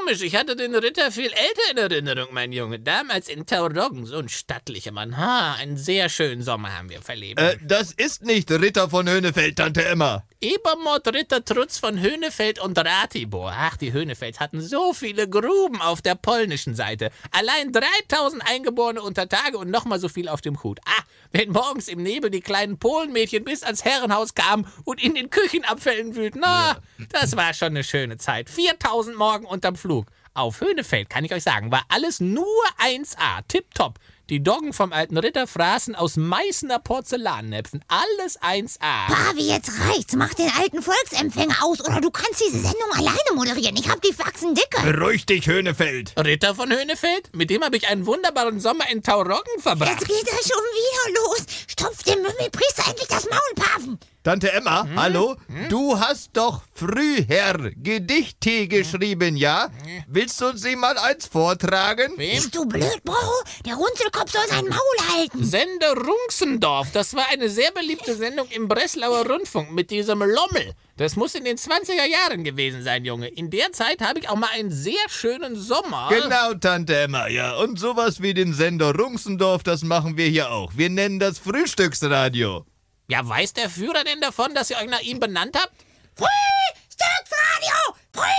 komisch. Ich hatte den Ritter viel älter in Erinnerung, mein Junge. Damals in Tauroggen, so ein stattlicher Mann. Einen sehr schönen Sommer haben wir verlebt. Das ist nicht Ritter von Höhnefeld, Tante Emma. Ebermord Ritter Trutz von Höhnefeld und Ratibor. Ach, die Höhnefelds hatten so viele Gruben auf der polnischen Seite. Allein 3000 Eingeborene unter Tage und nochmal so viel auf dem Hut. Wenn morgens im Nebel die kleinen Polenmädchen bis ans Herrenhaus kamen und in den Küchenabfällen wühlten. Das war schon eine schöne Zeit. 4000 Morgen unterm Flug. Auf Höhnefeld, kann ich euch sagen, war alles nur 1A. Tipptopp. Die Doggen vom alten Ritter fraßen aus Meißner Porzellannäpfen. Alles 1A. Pavi, jetzt reicht's. Mach den alten Volksempfänger aus oder du kannst diese Sendung alleine moderieren. Ich hab die Faxen dicke. Beruhig dich, Höhnefeld. Ritter von Höhnefeld? Mit dem habe ich einen wunderbaren Sommer in Tauroggen verbracht. Jetzt geht er schon wieder los. Stopf dem Mümmelpriester endlich das Maul, Paven. Tante Emma, hallo? Du hast doch früher Gedichte geschrieben, ja? Willst du uns mal eins vortragen? Wem? Bist du blöd, Bro? Der Runzelkopf soll sein Maul halten. Sender Runxendorf. Das war eine sehr beliebte Sendung im Breslauer Rundfunk mit diesem Lommel. Das muss in den 20er Jahren gewesen sein, Junge. In der Zeit habe ich auch mal einen sehr schönen Sommer. Genau, Tante Emma, ja. Und sowas wie den Sender Runxendorf, das machen wir hier auch. Wir nennen das Frühstücksradio. Ja, weiß der Führer denn davon, dass ihr euch nach ihm benannt habt? Frühstücksradio!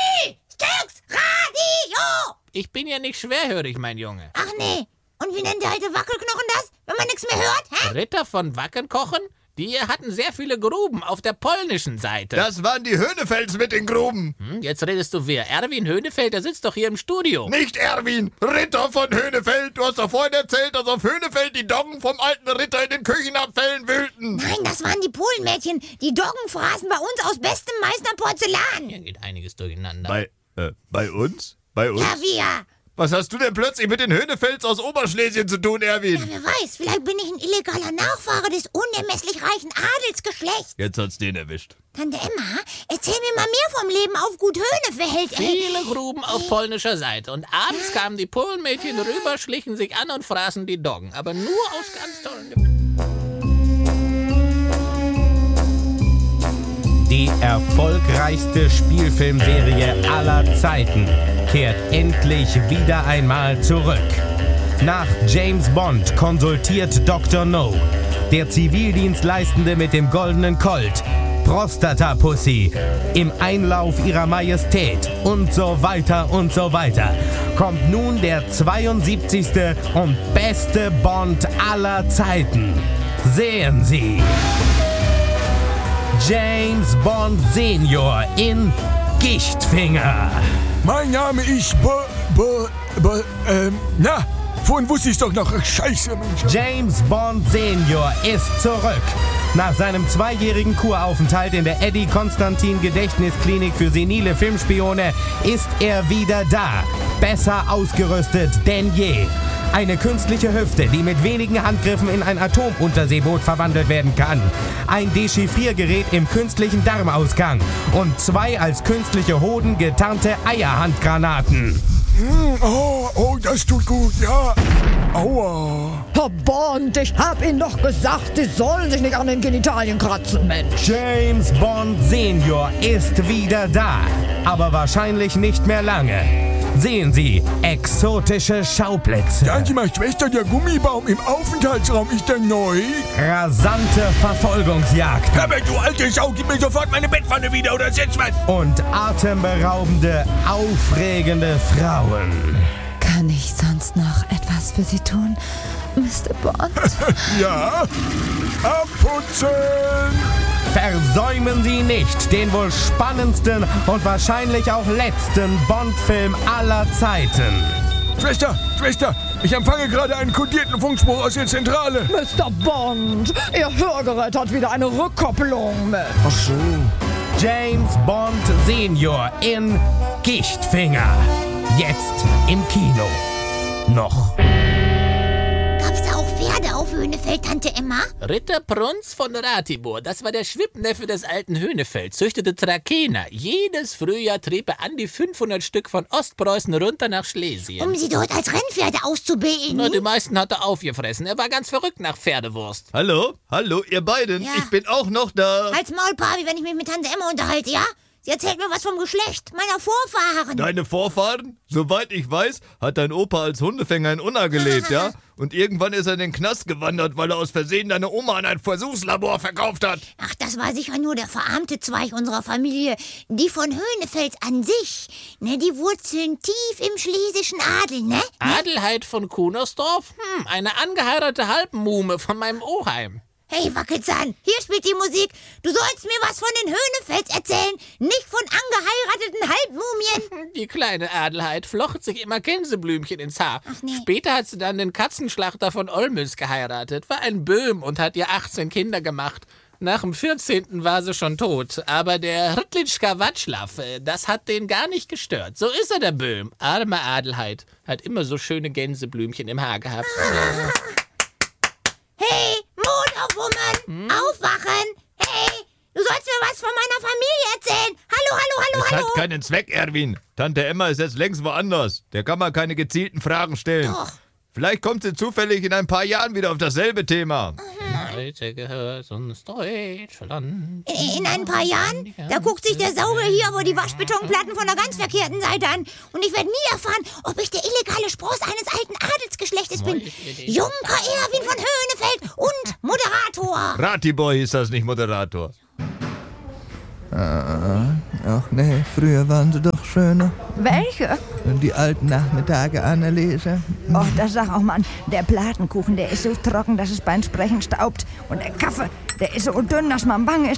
Frühstücksradio! Ich bin ja nicht schwerhörig, mein Junge. Ach nee. Und wie nennt der alte Wackelknochen das, wenn man nichts mehr hört? Hä? Ritter von Wackenkochen? Die hatten sehr viele Gruben auf der polnischen Seite. Das waren die Höhnefelds mit den Gruben. Jetzt redest du wer? Erwin Höhnefeld, der sitzt doch hier im Studio. Nicht Erwin, Ritter von Höhnefeld. Du hast doch vorhin erzählt, dass auf Höhnefeld die Doggen vom alten Ritter in den Küchenabfällen wühlten. Nein, das waren die Polenmädchen. Die Doggen fraßen bei uns aus bestem Meißner Porzellan. Hier geht einiges durcheinander. Bei uns? Bei uns? Ja, wir. Was hast du denn plötzlich mit den Höhnefelds aus Oberschlesien zu tun, Erwin? Ja, wer weiß, vielleicht bin ich ein illegaler Nachfahre des unermesslich reichen Adelsgeschlechts. Jetzt hat's den erwischt. Tante Emma, erzähl mir mal mehr vom Leben auf Gut Höhnefeld. Viele Gruben auf polnischer Seite. Und abends kamen die Polenmädchen rüber, schlichen sich an und fraßen die Doggen. Aber nur aus ganz tollen Gebieten. Die erfolgreichste Spielfilmserie aller Zeiten kehrt endlich wieder einmal zurück. Nach James Bond konsultiert Dr. No, der Zivildienstleistende mit dem goldenen Colt, Prostata-Pussy, im Einlauf ihrer Majestät und so weiter, kommt nun der 72. und beste Bond aller Zeiten. Sehen Sie! James Bond Senior in Gichtfinger. Mein Name ist vorhin wusste ich's doch noch. Scheiße, Mensch. James Bond Senior ist zurück. Nach seinem 2-jährigen Kuraufenthalt in der Eddie Konstantin Gedächtnisklinik für senile Filmspione ist er wieder da. Besser ausgerüstet denn je. Eine künstliche Hüfte, die mit wenigen Handgriffen in ein Atomunterseeboot verwandelt werden kann. Ein Dechiffriergerät im künstlichen Darmausgang. Und 2 als künstliche Hoden getarnte Eierhandgranaten. Oh, das tut gut, ja. Aua. Herr Bond, ich hab Ihnen doch gesagt, Sie sollen sich nicht an den Genitalien kratzen, Mensch. James Bond Senior ist wieder da. Aber wahrscheinlich nicht mehr lange. Sehen Sie, exotische Schauplätze. Sagen Sie mal, Schwester, der Gummibaum im Aufenthaltsraum, ist der neu? Rasante Verfolgungsjagd. Aber du alte Sau, gib mir sofort meine Bettpfanne wieder oder setz was. Und atemberaubende, aufregende Frauen. Kann ich sonst noch etwas für Sie tun, Mr. Bond? Ja, abputzen. Versäumen Sie nicht den wohl spannendsten und wahrscheinlich auch letzten Bond-Film aller Zeiten. Schwester, ich empfange gerade einen kodierten Funkspruch aus der Zentrale. Mr. Bond, Ihr Hörgerät hat wieder eine Rückkopplung mit. Ach so. James Bond Senior in Gichtfinger. Jetzt im Kino. Noch. Gab's da auch Pferde auf Höhnefeld, Tante Emma? Ritter Prunz von Ratibor, das war der Schwippneffe des alten Höhnefeld, züchtete Trakener. Jedes Frühjahr trieb er an die 500 Stück von Ostpreußen runter nach Schlesien. Um sie dort als Rennpferde auszubilden? Na, die meisten hat er aufgefressen. Er war ganz verrückt nach Pferdewurst. Hallo, ihr beiden. Ja. Ich bin auch noch da. Halt's Maul, Pavi, wenn ich mich mit Tante Emma unterhalte, ja? Sie erzählt mir was vom Geschlecht meiner Vorfahren. Deine Vorfahren? Soweit ich weiß, hat dein Opa als Hundefänger in Unna gelebt, ja? Und irgendwann ist er in den Knast gewandert, weil er aus Versehen deine Oma an ein Versuchslabor verkauft hat. Ach, das war sicher nur der verarmte Zweig unserer Familie. Die von Höhnefels an sich, ne, die wurzeln tief im schlesischen Adel, ne? Adelheid von Kunersdorf? Eine angeheiratete Halbmuhme von meinem Oheim. Hey, Wackelzahn, hier spielt die Musik. Du sollst mir was von den Höhnefels erzählen, nicht von angeheirateten Halbmumien. Die kleine Adelheid flocht sich immer Gänseblümchen ins Haar. Ach nee. Später hat sie dann den Katzenschlachter von Olmütz geheiratet, war ein Böhm und hat ihr 18 Kinder gemacht. Nach dem 14. war sie schon tot, aber der Rüttlitschka Watschlaff, das hat den gar nicht gestört. So ist er, der Böhm. Arme Adelheid, hat immer so schöne Gänseblümchen im Haar gehabt. Hey, Motorwoman, aufwachen. Hey, du sollst mir was von meiner Familie erzählen. Hallo. Das hat keinen Zweck, Erwin. Tante Emma ist jetzt längst woanders. Der kann man keine gezielten Fragen stellen. Doch. Vielleicht kommt sie zufällig in ein paar Jahren wieder auf dasselbe Thema. Heute gehört uns Deutschland. In ein paar Jahren, da guckt sich der saure hier aber die Waschbetonplatten von der ganz verkehrten Seite an. Und ich werde nie erfahren, ob ich der illegale Spross eines alten Adelsgeschlechtes bin. Junker Erwin von Höhnefeld und Moderator. Ratibor hieß das, nicht Moderator. Ach nee, früher waren sie doch schöner. Welche? Die alten Nachmittage, Anneliese. Och, das sag auch, Mann. Der Platenkuchen, der ist so trocken, dass es beim Sprechen staubt. Und der Kaffee, der ist so dünn, dass man bang ist,